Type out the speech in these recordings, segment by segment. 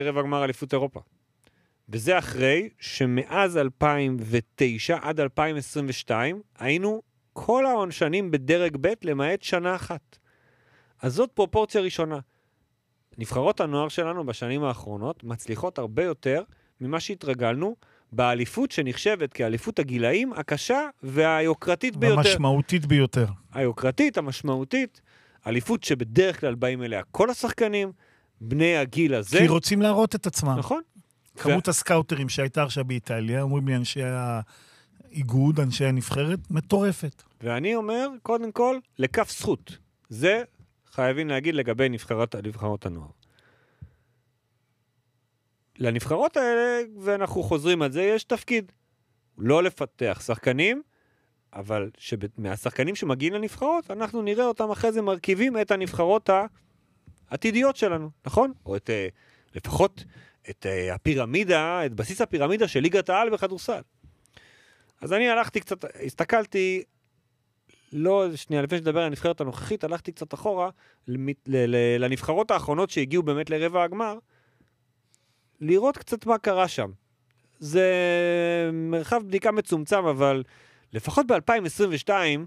רבע גמר אליפות אירופה. וזה אחרי שמאז 2009 עד 2022 היינו כל העונשנים בדרג ב' למעט שנה אחת. אז זאת פרופורציה ראשונה. נבחרות הנוער שלנו בשנים האחרונות מצליחות הרבה יותר ממה שהתרגלנו באליפות שנחשבת כאליפות הגילאים הקשה והיוקרתית ביותר. המשמעותית ביותר. היוקרתית, המשמעותית, אליפות שבדרך כלל באים אליה כל השחקנים, בני הגיל הזה. כי רוצים להראות את עצמם. נכון. כמות הסקאוטרים שהייתה עכשיו באיטליה, אומרים לי אנשי האיגוד, אנשי הנבחרת, מטורפת. ואני אומר, קודם כל, לכף זכות. זה חייבים להגיד לגבי נבחרות הנוער. לנבחרות האלה, ואנחנו חוזרים על זה, יש תפקיד. לא לפתח שחקנים, אבל מהשחקנים שמגיעים לנבחרות, אנחנו נראה אותם אחרי זה מרכיבים את הנבחרות העתידיות שלנו, נכון? או לפחות את הפירמידה, את בסיס הפירמידה של ליגת העל בכדורסל. אז אני הלכתי קצת, הסתכלתי, לא, שנייה, לפני שדבר על הנבחרת הנוכחית, הלכתי קצת אחורה, לנבחרות האחרונות שהגיעו באמת לרבע הגמר, לראות קצת מה קרה שם. זה מרחב בדיקה מצומצם, אבל לפחות ב-2022,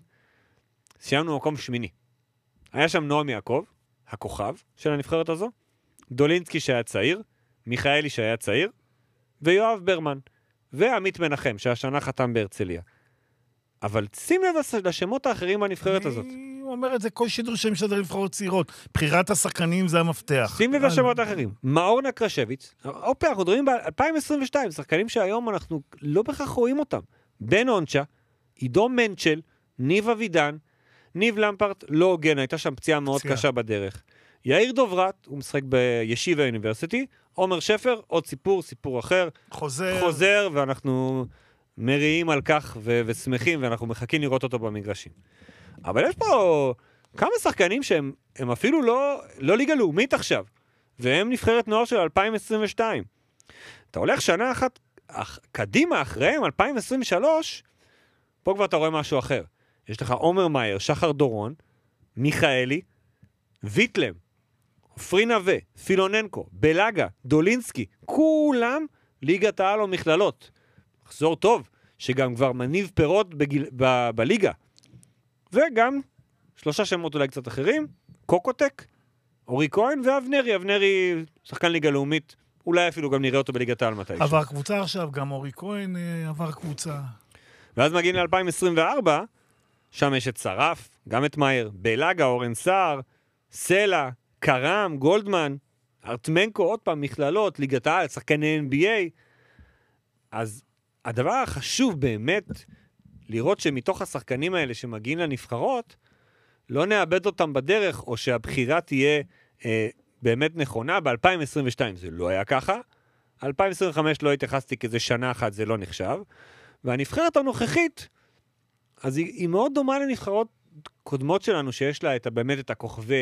סיימנו מקום שמיני. היה שם נועם יעקב, הכוכב של הנבחרת הזו, דולינסקי שהיה צעיר, מיכאלי שהיה צעיר, ויואב ברמן, ועמית מנחם, שהשנה חתם בהרצליה. אבל שים לב לשמות האחרים בנבחרת הזאת. אני אומר את זה, כל שידור שם של נבחרות צעירות. בחירת השחקנים זה המפתח. שים לב לשמות האחרים. מאור נקרשביץ, אופה, אנחנו מדברים ב-2022, שחקנים שהיום אנחנו לא בכך רואים אותם. בן אונצ'ה, עידו מנצ'ל, ניב אבידן, ניב למפרט, לא הוגן, הייתה שם פציעה מאוד קשה בדרך. יאיר דוברת, הוא משחק בישיבה אוניברסיטי, עומר שפר, עוד סיפור אחר. חוזר, ואנחנו מריעים על כך ושמחים, ואנחנו מחכים לראות אותו במגרשים. אבל יש פה כמה שחקנים שהם אפילו לא ליגה לאומית עכשיו, והם נבחרת נוער של 2022. אתה הולך שנה אחת קדימה אחריהם, 2023, פה כבר אתה רואה משהו אחר. יש לך עומר מאייר, שחר דורון, מיכאלי, ויטלם, פרי נווה, פילוננקו, בלגה, דולינסקי, כולם ליגת העל או מכללות. מחזור טוב, שגם כבר מניב פירות בליגה. וגם 3 שמות אולי קצת אחרים, קוקוטק, אורי כהן ואבנרי. אבנרי שחקן ליגה לאומית, אולי אפילו גם נראה אותו בליגת העל מתי. עבר קבוצה עכשיו, גם אורי כהן עבר קבוצה. ואז מגיעים ל-2024, שם יש את שרף, גם את מאייר, בלגה, אורן סער, סלע, קרם, גולדמן, ארטמנקו, עוד פעם, מכללות, ליגת העל, שחקני NBA. אז הדבר החשוב באמת, לראות שמתוך השחקנים האלה שמגיעים לנבחרות, לא נאבד אותם בדרך, או שהבחירה תהיה באמת נכונה. ב-2022 זה לא היה ככה. 2025 לא התייחסתי כזה שנה אחת, זה לא נחשב. והנבחרת הנוכחית, אז היא מאוד דומה לנבחרות קודמות שלנו, שיש לה באמת את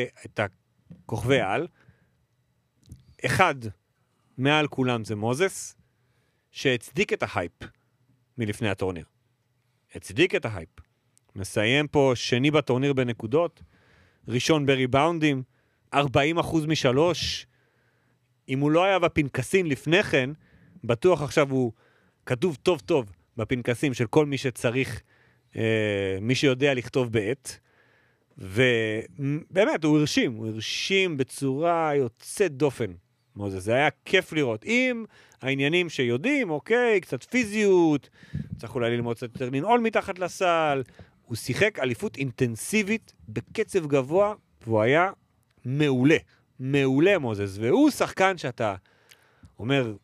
הכוכבי על. אחד מעל כולם זה מוזס, שהצדיק את ההייפ מלפני הטורניר. הצדיק את ההייפ. מסיים פה שני בטורניר בנקודות, ראשון בריבאונדים, 40% משלוש. אם הוא לא היה בפנקסים לפני כן, בטוח עכשיו הוא כתוב טוב בפנקסים של כל מי שצריך, מי שיודע לכתוב בעת. ובאמת, הוא הרשים בצורה יוצאת דופן. זה היה כיף לראות. עם העניינים שיודעים, אוקיי, קצת פיזיות, צריך אולי ללמוד קצת יותר לנעול מתחת לסל. הוא שיחק אליפות אינטנסיבית בקצב גבוה, והוא היה מעולה. מעולה מוזס. והוא שחקן שאתה אומר,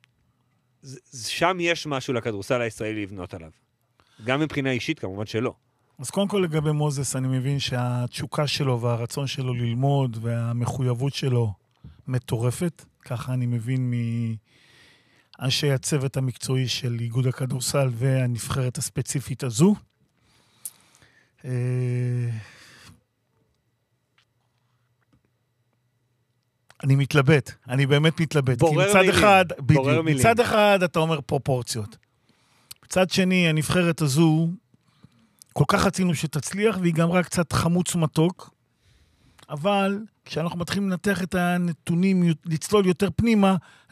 שם יש משהו לכדורסל הישראלי לבנות עליו. גם מבחינה אישית, כמובן שלא. אז קודם כל לגבי מוזס, אני מבין שהתשוקה שלו והרצון שלו ללמוד והמחויבות שלו מטורפת. ככה אני מבין מאנשי הצוות המקצועי של איגוד הכדורסל והנבחרת הספציפית הזו. אני מתלבט, אני באמת מתלבט. בורר מילים. מצד אחד אתה אומר פרופורציות. מצד שני, הנבחרת הזו, כל כך רצינו שתצליח, והיא גם רק קצת חמוץ מתוק. אבל כשאנחנו מתחילים לנתח את הנתונים, לצלול יותר פנימה,